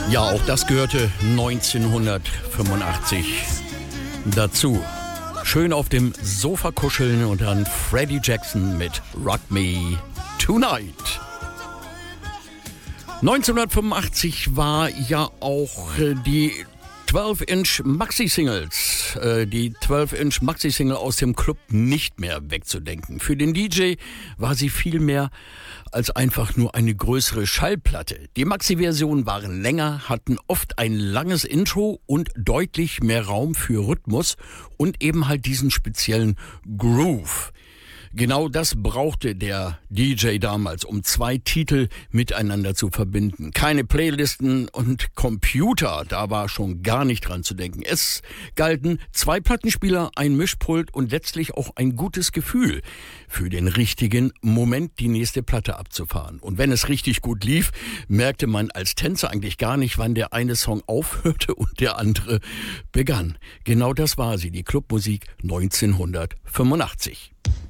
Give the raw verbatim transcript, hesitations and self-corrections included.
Ja, auch das gehörte neunzehnhundertfünfundachtzig dazu. Schön auf dem Sofa kuscheln und dann Freddie Jackson mit Rock Me Tonight. neunzehnhundertfünfundachtzig war ja auch äh, die zwölf Inch Maxi-Singles, äh, die zwölf Inch Maxi-Single aus dem Club nicht mehr wegzudenken. Für den D J war sie viel mehr als einfach nur eine größere Schallplatte. Die Maxi-Versionen waren länger, hatten oft ein langes Intro und deutlich mehr Raum für Rhythmus und eben halt diesen speziellen Groove. Genau das brauchte der D J damals, um zwei Titel miteinander zu verbinden. Keine Playlisten und Computer, da war schon gar nicht dran zu denken. Es galten zwei Plattenspieler, ein Mischpult und letztlich auch ein gutes Gefühl für den richtigen Moment, die nächste Platte abzufahren. Und wenn es richtig gut lief, merkte man als Tänzer eigentlich gar nicht, wann der eine Song aufhörte und der andere begann. Genau das war sie, die Clubmusik neunzehnhundertfünfundachtzig.